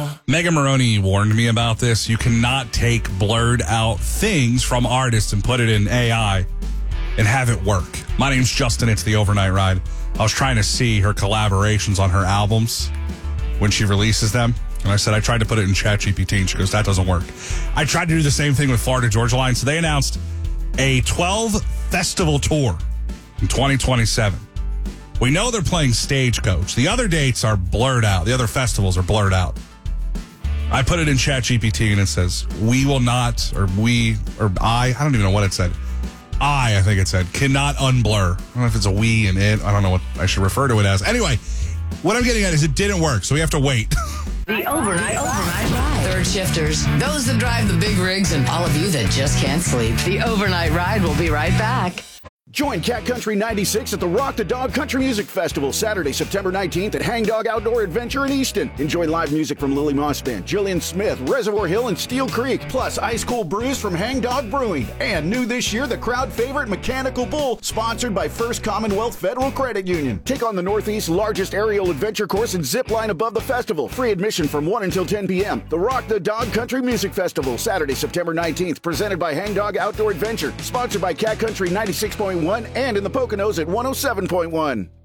Megan Maroney warned me about this. You cannot take blurred out things from artists and put it in AI and have it work. My name's Justin. It's the Overnight Ride. I was trying to see her collaborations on her albums when she releases them. And I said, I tried to put it in ChatGPT, and she goes, that doesn't work. I tried to do the same thing with Florida Georgia Line. So they announced a 12 festival tour in 2027. We know they're playing Stagecoach. The other dates are blurred out. The other festivals are blurred out. I put it in ChatGPT, and it says, we will not, or we, or I don't even know what it said. I think it said, cannot unblur. I don't know if it's a we and it. I don't know what I should refer to it as. Anyway, what I'm getting at is it didn't work, so we have to wait. The Overnight Ride. Third shifters, those that drive the big rigs, and all of you that just can't sleep. The Overnight Ride will be right back. Join Cat Country 96 at the Rock the Dog Country Music Festival, Saturday, September 19th at Hang Dog Outdoor Adventure in Easton. Enjoy live music from Lily Moss Band, Jillian Smith, Reservoir Hill, and Steel Creek, plus ice cold brews from Hang Dog Brewing. And new this year, the crowd favorite Mechanical Bull, sponsored by First Commonwealth Federal Credit Union. Take on the Northeast's largest aerial adventure course and zip line above the festival. Free admission from 1 until 10 p.m. The Rock the Dog Country Music Festival, Saturday, September 19th, presented by Hang Dog Outdoor Adventure, sponsored by Cat Country 96.1 and in the Poconos at 107.1.